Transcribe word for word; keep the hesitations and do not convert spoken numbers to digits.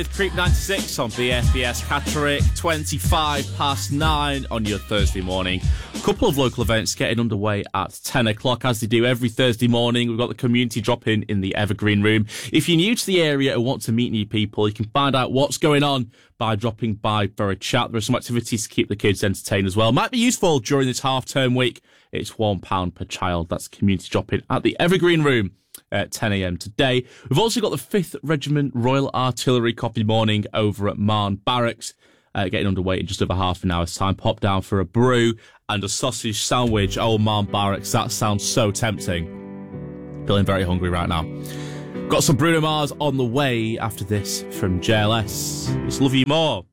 Creep ninety-six on B F B S Catterick, twenty-five past nine on your Thursday morning. A couple of local events getting underway at ten o'clock, as they do every Thursday morning. We've got the community drop-in in the Evergreen Room. If you're new to the area and want to meet new people, you can find out what's going on by dropping by for a chat. There are some activities to keep the kids entertained as well. Might be useful during this half-term week. It's one pound per child. That's community drop-in at the Evergreen Room at ten a.m. today. We've also got the fifth Regiment Royal Artillery Coffee Morning over at Marne Barracks, uh, getting underway in just over half an hour's time. Pop down for a brew and a sausage sandwich. Oh, Marne Barracks, that sounds so tempting. Feeling very hungry right now. Got some Bruno Mars on the way after this from J L S. It's Love You More.